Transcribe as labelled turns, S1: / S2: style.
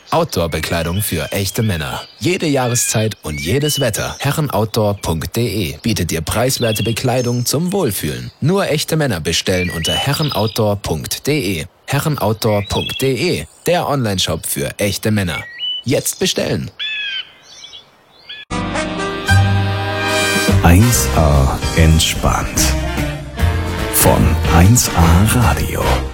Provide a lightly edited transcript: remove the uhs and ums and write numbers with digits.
S1: Outdoor-Bekleidung für echte Männer. Jede Jahreszeit und jedes Wetter. Herrenoutdoor.de bietet dir preiswerte Bekleidung zum Wohlfühlen. Nur echte Männer bestellen unter herrenoutdoor.de. Herrenoutdoor.de, der Onlineshop für echte Männer. Jetzt bestellen!
S2: 1A entspannt. Von 1A Radio.